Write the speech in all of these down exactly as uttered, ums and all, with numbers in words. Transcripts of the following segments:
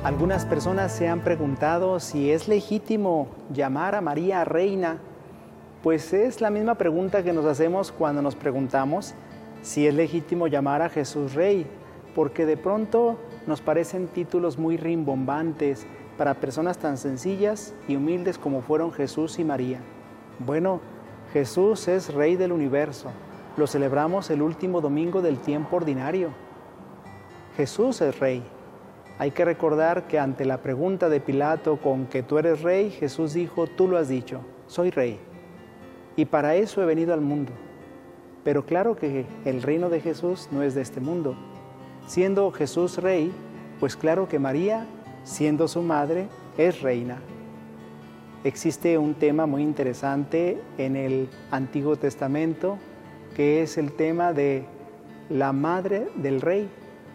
Algunas personas se han preguntado si es legítimo llamar a María reina. Pues es la misma pregunta que nos hacemos cuando nos preguntamos si es legítimo llamar a Jesús rey, porque de pronto nos parecen títulos muy rimbombantes para personas tan sencillas y humildes como fueron Jesús y María. Bueno, Jesús es Rey del universo. Lo celebramos el último domingo del tiempo ordinario. Jesús es Rey. Hay que recordar que ante la pregunta de Pilato con que tú eres Rey, Jesús dijo, tú lo has dicho, soy Rey. Y para eso he venido al mundo. Pero claro que el reino de Jesús no es de este mundo. Siendo Jesús Rey, pues claro que María, siendo su madre, es reina. Existe un tema muy interesante en el Antiguo Testamento, que es el tema de la madre del rey,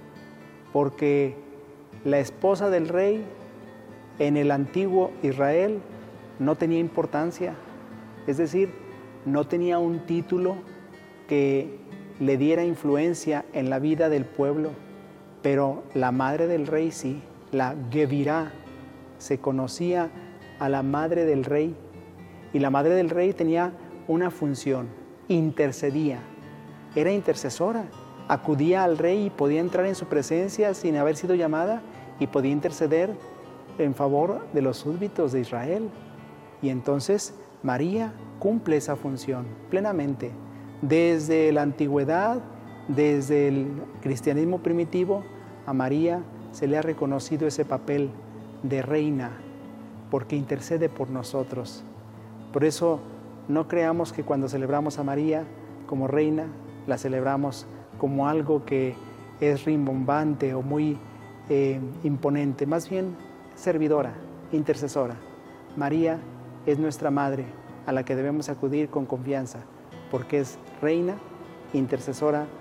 porque la esposa del rey en el antiguo Israel no tenía importancia, es decir, no tenía un título que le diera influencia en la vida del pueblo, pero la madre del rey sí, la Gevirá, se conocía a la madre del rey, y la madre del rey tenía una función, intercedía, era intercesora, acudía al rey y podía entrar en su presencia sin haber sido llamada y podía interceder en favor de los súbditos de Israel. Y entonces María cumple esa función plenamente. Desde la antigüedad, desde el cristianismo primitivo, a María se le ha reconocido ese papel de reina, porque intercede por nosotros. Por eso no creamos que cuando celebramos a María como reina, la celebramos como algo que es rimbombante o muy eh, imponente, más bien servidora, intercesora. María es nuestra madre a la que debemos acudir con confianza, porque es reina, intercesora